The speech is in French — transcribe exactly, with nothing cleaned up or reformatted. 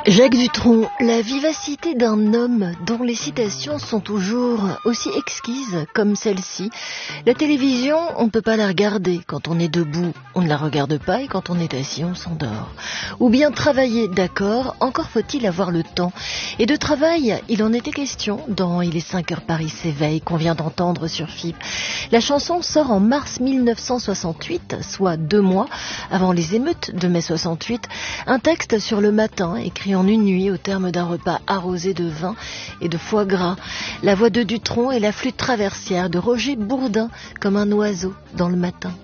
Jacques Dutronc, la vivacité d'un homme dont les citations sont toujours aussi exquises comme celle-ci. La télévision, on ne peut pas la regarder. Quand on est debout, on ne la regarde pas, et quand on est assis, on s'endort. Ou bien travailler, d'accord, encore faut-il avoir le temps. Et de travail, il en était question dans Il est cinq heures, Paris s'éveille, qu'on vient d'entendre sur F I B. La chanson sort en mars mille neuf cent soixante-huit, soit deux mois avant les émeutes de mai soixante-huit. Un texte sur le matin, écrit en une nuit au terme d'un repas arrosé de vin et de foie gras. La voix de Dutronc et la flûte traversière de Roger Bourdin comme un oiseau dans le matin.